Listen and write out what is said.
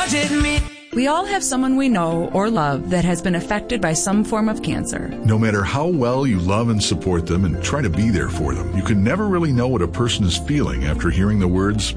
didn't mean. We all have someone we know or love that has been affected by some form of cancer. No matter how well you love and support them and try to be there for them, you can never really know what a person is feeling after hearing the words,